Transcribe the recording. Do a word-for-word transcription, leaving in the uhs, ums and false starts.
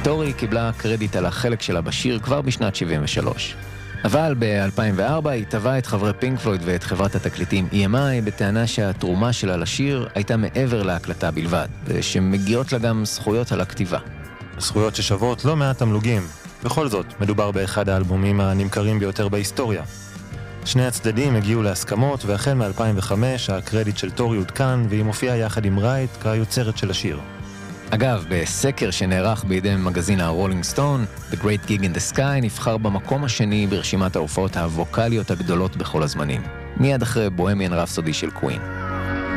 טורי קיבלה קרדיט על החלק שלה בשיר כבר בשנת שבעים ושלוש. אבל ב-אלפיים וארבע היא תבעה את חברי פינק פלויד ואת חברת התקליטים E M I בטענה שהתרומה שלה לשיר הייתה מעבר להקלטה בלבד, ושמגיעות לה גם זכויות על הכתיבה. זכויות ששוות לא מעט תמלוגים. בכל זאת, מדובר באחד האלבומים הנמכרים ביותר בהיסטוריה. שני הצדדים הגיעו להסכמות, והחל מ-אלפיים וחמש הקרדיט של טורי עודכן, והיא מופיעה יחד עם רייט כיוצרת של השיר. אגב, בסקר שנערך בידי מגזין הרולינג סטון, The Great Gig in the Sky נבחר במקום השני ברשימת ההופעות הווקליות הגדולות בכל הזמנים, מיד אחרי בוהמיאן רפסודי של קווין.